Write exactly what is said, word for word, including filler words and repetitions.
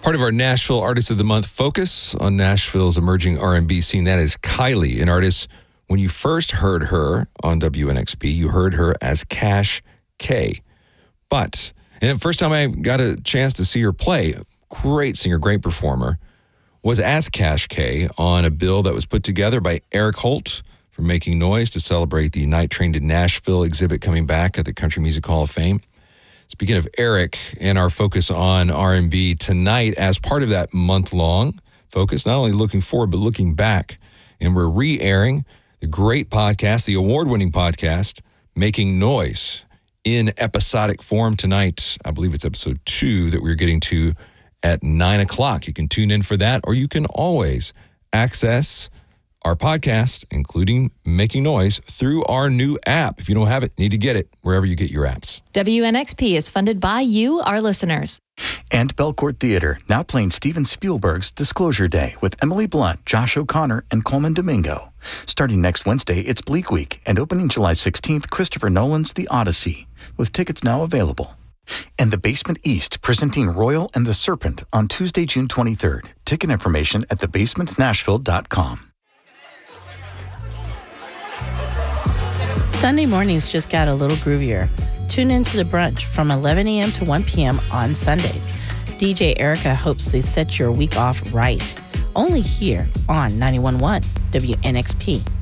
Part of our Nashville Artist of the Month focus on Nashville's emerging R and B scene. That is Kylie, an artist. When you first heard her on W N X P, you heard her as Cash K. But, and the first time I got a chance to see her play, great singer, great performer, was as Cash K on a bill that was put together by Eric Holt from Making Noise to celebrate the Night Train to Nashville exhibit coming back at the Country Music Hall of Fame. Speaking of Eric and our focus on R and B tonight, as part of that month-long focus, not only looking forward, but looking back. And we're re-airing the great podcast, the award-winning podcast, Making Noise, in episodic form tonight. I believe it's episode two that we're getting to at nine o'clock. You can tune in for that, or you can always access our podcast, including Making Noise, through our new app. If you don't have it, you need to get it wherever you get your apps. W N X P is funded by you, our listeners. And Belcourt Theater, now playing Steven Spielberg's Disclosure Day with Emily Blunt, Josh O'Connor, and Coleman Domingo. Starting next Wednesday, it's Bleak Week, and opening July sixteenth, Christopher Nolan's The Odyssey, with tickets now available. And the Basement East, presenting Royal and the Serpent on Tuesday, June twenty-third. Ticket information at the basement nashville dot com. Sunday mornings just got a little groovier. Tune into The Brunch from eleven a.m. to one p.m. on Sundays. D J Erica hopes to set your week off right. Only here on ninety-one point one W N X P.